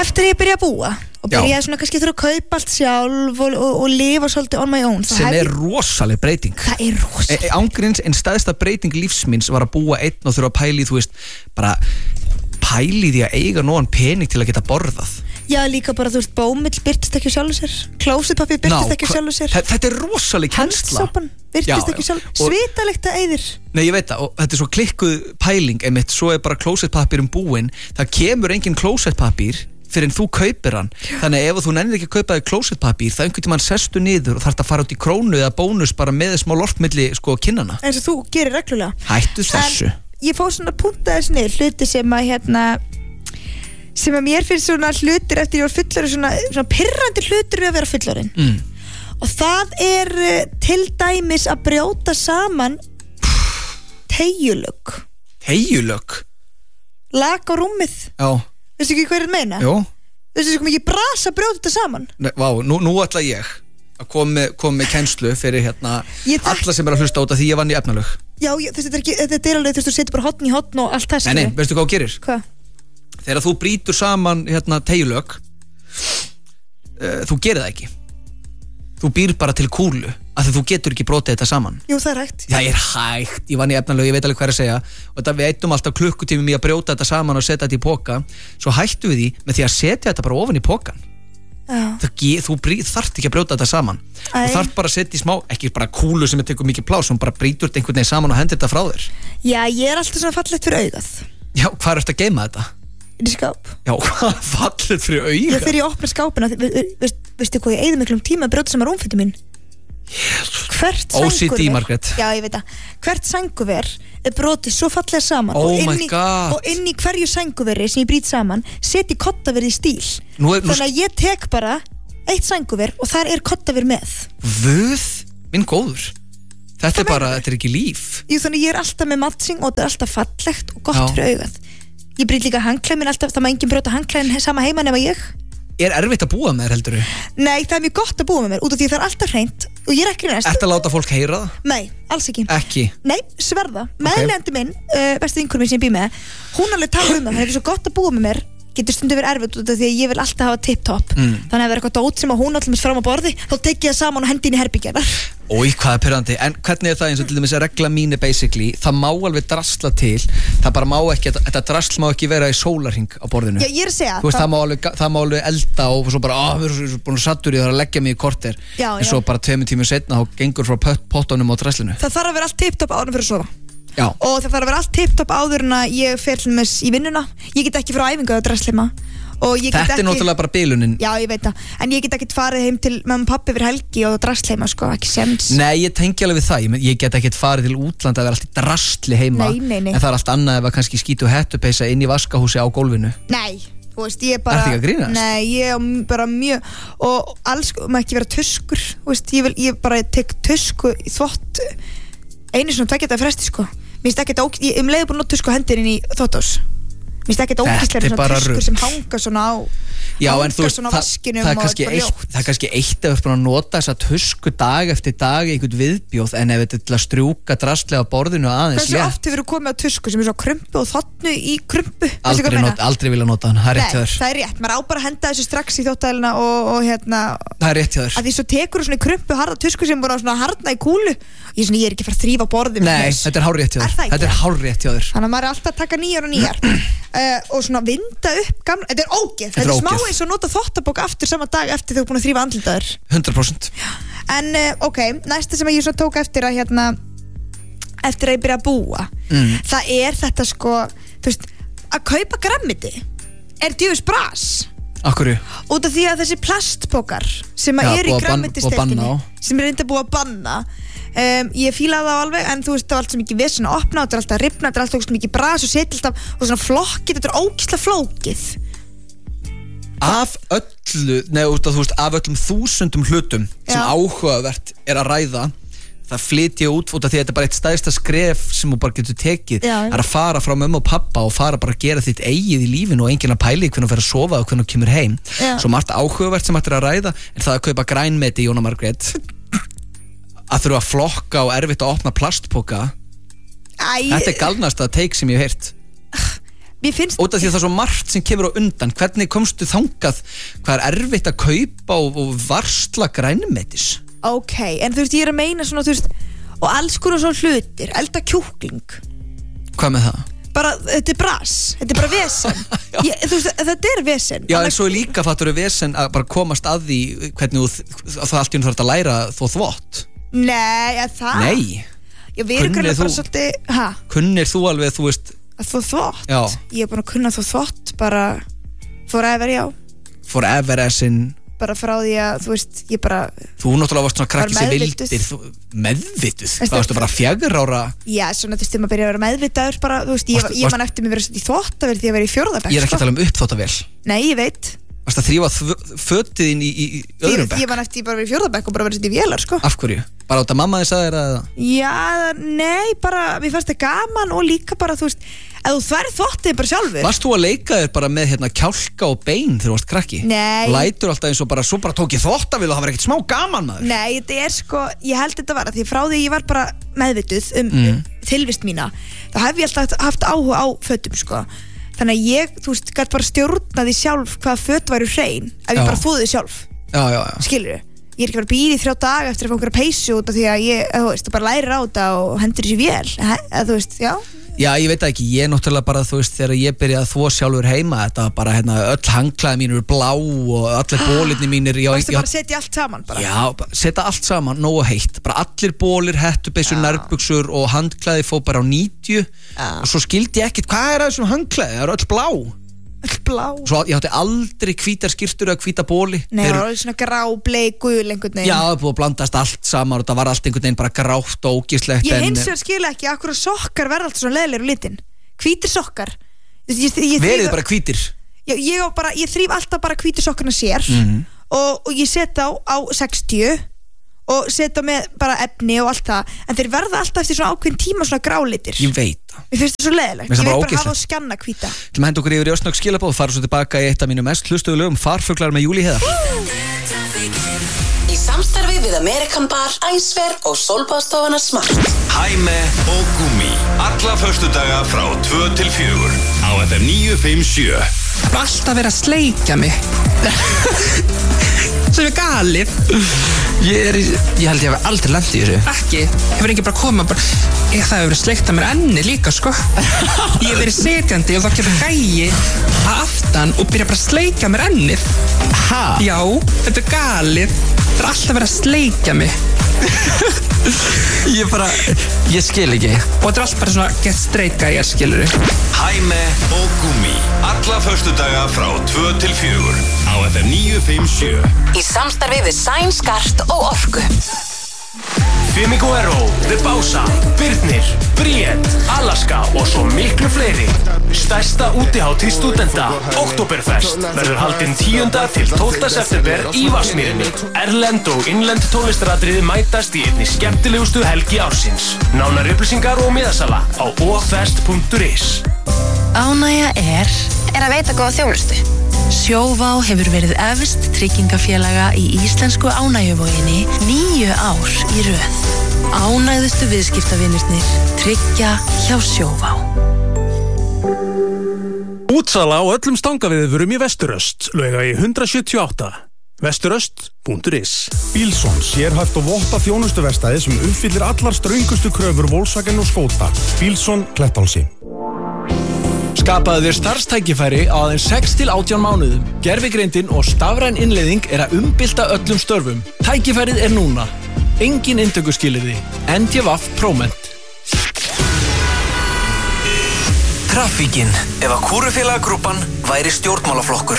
Eftir ég byrja að búa og byrjaði svona kannski þurfa að kaupa allt sjálf og lifa svolítið on my own sem rosaleg breyting. Það rosaleg ángríns, en stærsta breyting lífsmins var að búa einn og þurfa að pæli, þú veist, bara pæli því að eiga nógan pening til að geta borðað. Já, líka bara, þú veist, bómill birtist ekki sjálfur sér, klósitpapír birtist ekki sjálfur sér. Þetta rosaleg kennsla. Handsápan birtist ekki sjálfur, svitalykta eyðir. Nei, ég veit það, og þetta svo klikkuð pæling einmitt, svo bara klósitpapírum búinn, það kemur engin klósitpapír fyrir en þú kaupir hann. Þannig ef þú nennir ekki að kaupa þig klósitpapír, það einhvern tímann sestu niður og þarft að fara út í Krónu eða Bónus bara með smá lortmilli kinnana. Eins og þú gerir reglulega. Hættu þessu. Ég fór svona puntaðis niður hluti sem að sem að mér finnst svona hlutir eftir ég var fullorðin, svona pirrandi hlutir við að vera fullorðin. Og það til dæmis að brjóta saman teygjulögg. Teygjulögg? Lag á rúmið. Já. Veistu ekki hvað meina? Jú. Veistu ekki mikið brasa að brjóta þetta saman? Nei, vá, nú ætla ég að koma með kennslu fyrir alla sem að hlusta út af því ég vann í efnalög. Já, þetta alveg, þú setur bara hotn í hotn og allt það. Nei, veistu hvað þú gerir? Hvað? Þegar þú brýtur saman teygjulögg, þú gerir það ekki. Þú býr bara til kúlu, af því þú getur ekki brotið þetta saman. Jú, það hægt. Það hægt, ég vann í efnalög, ég veit alveg hvað að segja. Og þetta við eittum alltaf klukkutímum í að brjóta þetta saman og setja þetta í poka. Svo hættu við því með því að setja þetta bara ofan í pokan. Þú þarft ekki að brjóta þetta saman. Þú þarft bara að setja í smá, ekki bara kúlu sem tekur mikið plás, sem bara brýtur þetta einhvern veginn saman og hendir þetta frá þér. Já, ég alltaf svona fallegt fyrir augað. Já, hvað ertu að geyma þetta? Í skáp. Já, hvað fallegt fyrir augað? Þegar ég opna skápina, veistu hvað ég eyði miklum tíma að brjóta saman rúmfötu mín? Hvert OCD, Margrét. Já, ég veit það. Hvert sænguver brotið svo fallega saman og inn í hverju sænguveri sem ég brýt saman seti kottaverið í stíl. Þannig að ég tek bara eitt sænguver og þar kottaver með. Vöð, minn góður. Þetta bara, þetta ekki líf. Jú, þannig ég alltaf með matching og þetta alltaf fallegt og gott fyrir augað. Ég brýt líka handklæmin alltaf, það má enginn brjóta handklæmin sama heima nema ég. Erfitt að búa með þér, heldur þú? Nei, það mjög gott að búa með mér út af því það alltaf hreint og ég ekki næst. Ertu að láta fólk heyra það? Nei, alls ekki. Ekki? Nei, sverða. Meðlegandi minn, bestu vinkur minn sem ég bý með, hún alveg tala það. Það svo gott að búa með mér, getur stundu verið erfitt út af því að ég vil alltaf hafa tip-top. Þannig að ef eitthvað dót sem að hún alltaf fram á borði, þá tek ég það saman og hendi inn í herbyggjarnar. Ói, hvað pirrandi. En hvernig það eins og til dæmis að regla mínu basically, það má alveg drasla til, það bara má ekki, þetta drasl má ekki vera í sólarhring á borðinu. Já, ég að segja. Þú veist, það má alveg elda og svo bara, við erum búin að sattur í það að leggja mig í korter. Já. En svo bara 2 tímum seinna þá gengur frá pottunum á draslinu. Það þarf að vera allt tip-top áður fyrir að sofa. Já. Og það þarf að vera allt tip-top áður en að ég fer til með í vinnuna. Ég get ekki frá æfingu að drasleima. Þetta náttúrulega bara bilunin. Já, ég veit það. En ég get ekki farið heim til mamma og pappi fyrir helgi og drasleima, ekki sens. Nei, ég tengi alveg við það. Ég get ekki farið til útlanda að vera alltaf drasli heima. Nei. En það allt annað ef að kannski skítu hettupeysa inn í vaskahúsi á gólfinu. Nei, þú veist, ég bara... Ertu ekki að grínast? Nei, ég bara mjög... Og alls, maður ekki vera tuskur. Þú veist, ég bara tek tusku í þvott einu svona 2 daga fresti, Mér finnst ekki þetta ég leiði búin að nota tusku hendir inn í þvotthús. Mér finnst ekki þetta ógíslega svona tuskur sem hanga svona á. Já, en þú veist, það er kannski eitt ef þú ert búin að nota þessa tusku dag eftir dag í einhvern viðbjóð, en ef þetta er til að strjúka draslega á borðinu aðeins létt. Hversu oft hefur þú komið á tusku sem er svo krumpu og þotnu í krumpu? Aldrei vilja nota hann, það er rétt hjá þér. Nei, það er rétt, maður á bara að henda þessu strax í þvottavélina og það er rétt hjá þér. Að því svo tekur þú svona krumpu harða tusku sem voru svona harðna í kúlu. Ég er ekki að fara að þrífa borðið. Nei, þetta er hárrétt hjá þér. Þetta er hárrétt hjá þér. Þannig að maður er alltaf að taka nýjar og nýjar. Og svona vinda upp gamla. Þetta er ógeð. Þetta er smá eins og nota þvottabók aftur sama dag eftir þegar þú er búin að þrífa andlitaður. 100%. En ok, næsta sem ég svona tók eftir að eftir að ég byrja að búa. Það er þetta þú veist, að kaupa grammiti djöfis bras. Akkurju? Út af því að þessi plastpókar sem í grammitisteltinni sem reynda búið að banna. Ég fílaði það alveg, en þú veist, það var allt svo mikið vesen að opna, þetta er alltaf að rifna, þetta er alltaf svo mikið bras og setja alltaf og svona flokkið, þetta er ógeðslega flókið. Af öllum 1000 hlutum sem áhugavert er að ræða, það flytja út út af því að þetta er bara eitt stærsta skref sem þú bara getur tekið, er að fara frá mömmu og pappa og fara bara að gera þitt eigið í lífinu og enginn að pæli hvernig þú fer að sofa og hvernig þú kemur heim. Svo margt áhugavert sem þetta er að ræða, en það að kaupa grænmeti, Jóna Margrét, að þurfa að flokka og erfitt að opna plastpoka. Þetta er galnasta take sem ég hef heyrt. mér finnst út af því að það er svo margt sem kemur á undan. Hvernig komstu þangað? Hvað erfitt að kaupa og varsla grænmetis? Ok, en þú veist, ég að meina svona, þú veist, og alls konar svona hlutir, elda kjúkling. Hvað með það? Bara, þetta bras, þetta bara vesen. Þú veist, þetta vesen. Já, en svo líka fattur vesen að bara komast að því hvernig það allt í hún þarf að læra þó þvott. Nei, það? Nei. Já, við erum bara svolítið, kunnir þú alveg, þú veist að þú þvott? Já. Ég búin að kunna þú þvott bara forever, já. Forever as in bara frá því að, þú veist, ég bara þú náttúrulega varst svona krakki sem vildir meðvituð, hvað varstu bara 4 ára? Já, svona þú veist, þegar maður byrja að vera meðvitaður bara, þú veist, ég man eftir mig verið í þvottavél því að vera í 4. bekk. Ég er ekki að tala um uppþvottavél. Nei, ég veit. Varstu að þrífa fötin í öðrum bekk? Ég man eftir bara verið í 4. bekk og bara verið í vélar, sko. Af hverju? Bara át að mamma þið sagði þér að Já, nei, bara, mér fannst það gaman og líka bara, þú veist, ef þú þværið þvottið bara sjálfur. Varst þú að leika þér bara með kjálka og bein þegar þú varst krakki? Nei. Lætur alltaf eins og bara, svo bara tók ég þvottavél og það var ekkert smá gaman maður. Nei, þetta er sko, ég held þetta var að því frá því ég var bara meðvituð tilvist mína, þá hef ég alltaf haft áhuga á fötum, sko. Þannig að ég, þú veist, gæti bara stjórnaði sjálf hvaða föt væru hrein ef ég bara þvoði sjálf. Já. Skilurðu? Ég er ekki bara að bíða í 3 daga eftir að fá einhverja peysu út af því að ég, þú veist, bara lærir á þetta og hendur þessi vél, þú veist, já. Já, ég veit ekki, ég náttúrulega bara, þú veist, þegar ég byrjaði að þvo sjálfur heima, þetta var bara, öll handklæði mín eru blá og allir bólirni mínir. Varstu bara að setja allt saman bara? Já, setja allt saman, nógu heitt, bara allir bólir, hettubeysur, nærbuxur og handklæði fóð bara á 90 og svo skildi ég ekkert, hvað er það þessum handklæði, það eru öll blá. Blá. Svo ég átti aldrei hvítar skyrtur eða hvíta bóli. Nei, það var svona grá, bleik, gul einhvern veginn. Já, það búið að blandast allt saman og það var allt einhvern veginn bara grátt og ógislegt. Ég hins vegar skilja ekki akkur að sokkar verða alltaf svona leðilegur litin. Hvítir sokkar. Verið bara hvítir. Já, ég þríf alltaf bara hvítir sokkarna sér og ég setja á 60 og setja með bara efni og allt það, en þeir verða alltaf eftir svona ákveðin tíma svona grálitir. Ég veit það. Mér finnst það svo leiðilegt. Ég vil bara hafa á skanna hvíta. Til að henda okkur yfir í Östnögg skilaboð, fara svo tilbaka í eitt af mínu mest hlustuðu lögum, Farfuglar með Júlíu Heiðar. Í samstarfi við American Bar, Æsver og Sólbaðstofana Smart. Hæme og Gúmi. Alla föstudaga frá 2 til 4 á FM 957. Alltaf verið að sleikja mig. Sem er galið. Ég held ég hef aldrei lent í þessu. Ekki, hefur ekki bara komið bara það hefur verið sleikt að mér enni líka, sko. Ég hef verið setjandi og þá kemur gæi að aftan og byrja bara að sleikja mér ennið. Ha? Já, þetta er galið. Það er alltaf verið að sleikja mig. Ég skil ekki. Og þetta er alltaf bara svona get straight gæjar, skilur þið. Hæme og Gúmi. Alla föstudaga frá 2 til 4 á FM 957. Í samstarfi við Sæn, Skart og Orku. Fimiguero, The Bása, Birnir, Bríett, Alaska og svo miklu fleiri. Stærsta útihátíð stúdenta, Oktoberfest, verður haldinn 10. til 12. september í Vatnsmýrinni. Erlend og innlend tónlistaratriði mætast í einni skemmtilegustu helgi ársins. Nánari upplýsingar og miðasala á ofest.is. Ánægja er að veita góða þjónustu. Sjóvá hefur verið efst tryggingafélaga í íslensku ánægjuvoginni 9 ár í röð. Ánægðustu viðskiptavinirnir tryggja hjá Sjóvá. Útsala á öllum stangaviðvörum í Vesturöst, Laugavegi 178. Vesturöst.is. Bílsson, sérhæft og votta þjónustuverstaði sem uppfyllir allar ströngustu kröfur Volkswagen og Skoda. Bílsson, Klettálsi. Skapaðu þér starfstækifæri á aðeins 6 til 18 mánuðum. Gervigreindin og stafræn innleiðing er að umbylta öllum störfum. Tækifærið er núna. Engin inntökuskilyrði. NDVAF Próment. Trafíkin, ef að Kúrufélagagrúppan væri stjórnmálaflokkur.